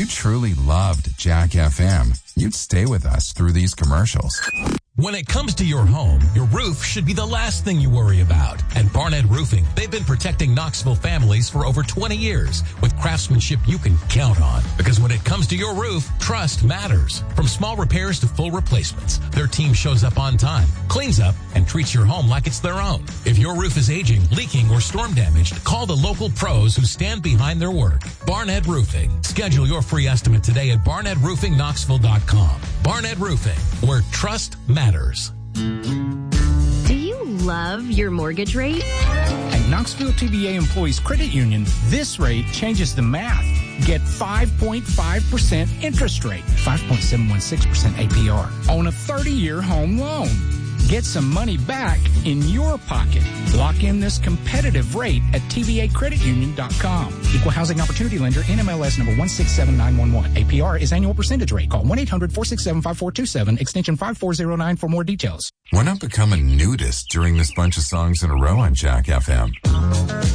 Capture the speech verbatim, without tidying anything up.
you truly loved Jack F M, you'd stay with us through these commercials. When it comes to your home, your roof should be the last thing you worry about. At Barnett Roofing, they've been protecting Knoxville families for over twenty years with craftsmanship you can count on. Because when it comes to your roof, trust matters. From small repairs to full replacements, their team shows up on time, cleans up, and treats your home like it's their own. If your roof is aging, leaking, or storm damaged, call the local pros who stand behind their work. Barnett Roofing. Schedule your free estimate today at barnett roofing knoxville dot com. Barnett Roofing, where trust matters. Do you love your mortgage rate? At Knoxville T B A Employees Credit Union, this rate changes the math. Get five point five percent interest rate, five point seven one six percent A P R, on a thirty-year home loan. Get some money back in your pocket. Lock in this competitive rate at T B A credit union dot com. Equal Housing Opportunity Lender, N M L S number one six seven nine one one. A P R is annual percentage rate. Call one eight hundred four six seven five four two seven, extension five four zero nine for more details. Why not become a nudist during this bunch of songs in a row on Jack F M?